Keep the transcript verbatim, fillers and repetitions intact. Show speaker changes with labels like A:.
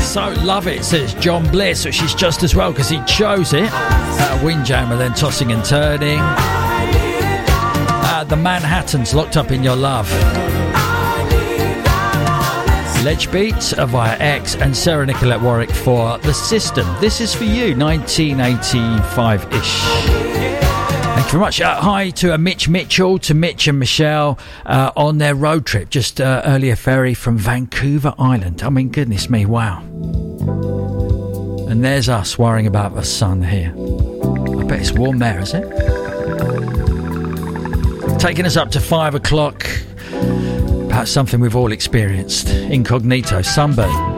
A: So love it, says John Bliss, which is just as well because he chose it. Uh, Windjammer, then Tossing and Turning. Uh, the Manhattans, Locked Up in Your Love. Ledge Beats via X, and Sarah Nicolette Warwick for The System. This is for you, nineteen eighty-five-ish. Thank you very much. Uh, hi to uh, Mitch Mitchell, to Mitch and Michelle uh, on their road trip, just uh, earlier ferry from Vancouver Island. I mean, goodness me, wow. And there's us worrying about the sun here. I bet it's warm there, is it? Taking us up to five o'clock. Perhaps something we've all experienced. Incognito, Sunburn.